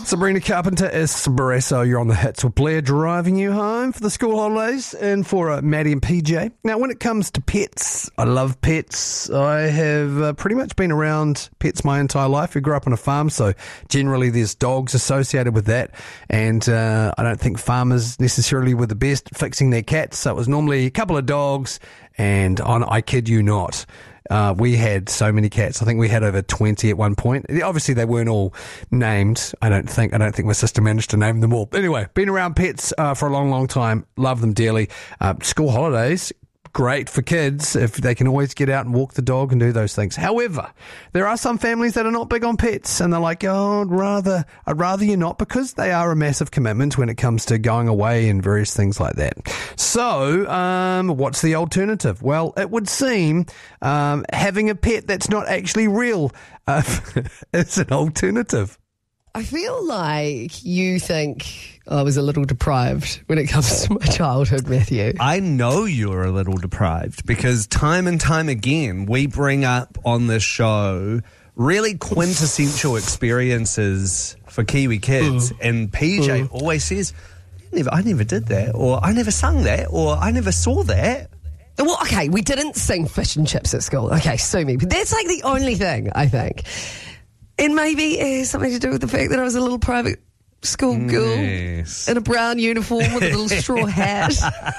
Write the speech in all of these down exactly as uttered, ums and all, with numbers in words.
Sabrina Carpenter Espresso. You're on the hits with Blair, driving you home for the school holidays, and for uh, Maddie and P J. Now, when it comes to pets, I love pets. I have uh, pretty much been around pets my entire life. We grew up on a farm, so generally there's dogs associated with that, and uh, I don't think farmers necessarily were the best at fixing their cats, so it was normally a couple of dogs, and on, I kid you not, Uh, we had so many cats. I think we had over twenty at one point. Obviously, they weren't all named. I don't think. I don't think my sister managed to name them all. But anyway, been around pets uh, for a long, long time. Love them dearly. Uh, school holidays, great for kids if they can always get out and walk the dog and do those things. However, there are some families that are not big on pets, and they're like, "Oh, I'd rather, I'd rather you not," because they are a massive commitment when it comes to going away and various things like that. So, um, what's the alternative? Well, it would seem um, having a pet that's not actually real uh, is an alternative. I feel like you think I was a little deprived when it comes to my childhood, Matthew. I know you're a little deprived because time and time again we bring up on this show really quintessential experiences for Kiwi kids, and P J always says, I never, I never did that, or I never sung that, or I never saw that. Well, okay, we didn't sing fish and chips at school. Okay, sue me. But that's like the only thing, I think. And maybe it has something to do with the fact that I was a little private school girl Yes. in a brown uniform with a little straw hat.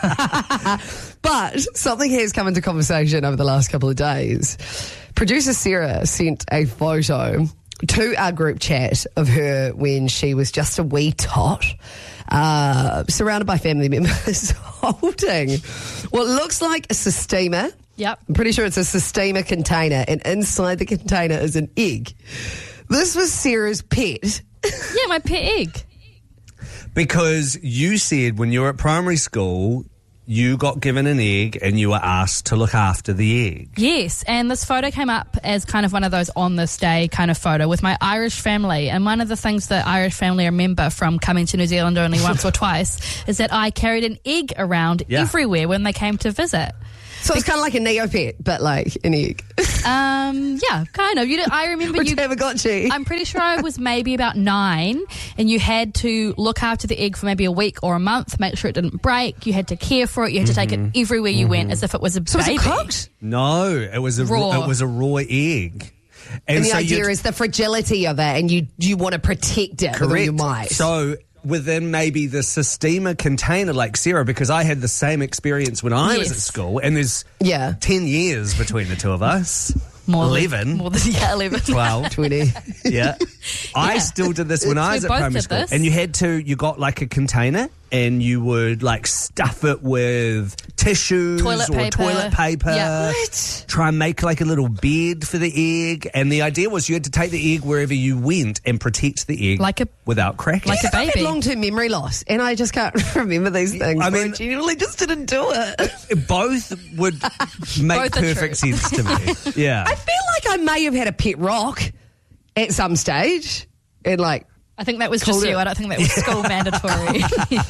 But something has come into conversation over the last couple of days. Producer Sarah sent a photo to our group chat of her when she was just a wee tot, uh, surrounded by family members, holding what looks like a Sistema. Yep. I'm pretty sure it's a Sistema container, and inside the container is an egg. This was Sarah's pet. Yeah, my pet egg. Because you said when you were at primary school, you got given an egg and you were asked to look after the egg. Yes, and this photo came up as kind of one of those on this day kind of photo with my Irish family. And one of the things that Irish family remember from coming to New Zealand only once or twice is that I carried an egg around Yeah. everywhere when they came to visit. So it's kind of like a Neopet, but like an egg. Um, yeah, kind of. You know, I remember Which you. Tamagotchi. I'm pretty sure I was maybe about nine, and you had to look after the egg for maybe a week or a month, make sure it didn't break. You had to care for it. You had to take it everywhere you went, as if it was a So was baby. it cooked? No, it was a raw, Raw. it was a raw egg. And the so idea you'd- is the fragility of it, and you you want to protect it with all correct. your might. So within maybe the Sistema container, like Sarah, because I had the same experience when I was Yes. at school, and there's Yeah. ten years between the two of us. More than- eleven. More than, yeah, eleven. twelve. twenty. Yeah. I Yeah. still did this when I We was at both primary did school. this. And you had to, you got like a container and you would like stuff it with tissues Toilet or paper. toilet paper. Yeah. What? Try and make like a little bed for the egg. And the idea was you had to take the egg wherever you went and protect the egg Like a- without cracking. like a I had baby. long-term memory loss, and I just can't remember these things. I I mean- mean, genuinely just didn't do it. Both would make Both are perfect true. sense to me. Yeah. I feel like I may have had a pet rock at some stage, and like I think that was Called just it. you. I don't think that was school mandatory.